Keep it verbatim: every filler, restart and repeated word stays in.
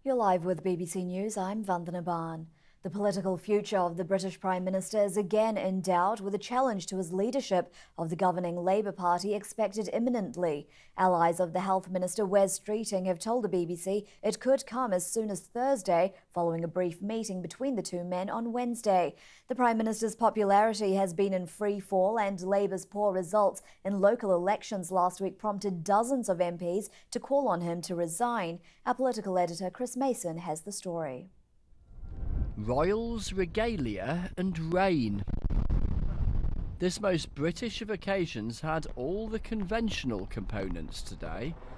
You're live with B B C News. I'm Vandana Barn. The political future of the British Prime Minister is again in doubt, with a challenge to his leadership of the governing Labour Party expected imminently. Allies of the Health Minister Wes Streeting have told the B B C it could come as soon as Thursday, following a brief meeting between the two men on Wednesday. The Prime Minister's popularity has been in free fall, and Labour's poor results in local elections last week prompted dozens of M Ps to call on him to resign. Our political editor Chris Mason has the story. Royals, regalia and rain. This most British of occasions had all the conventional components today.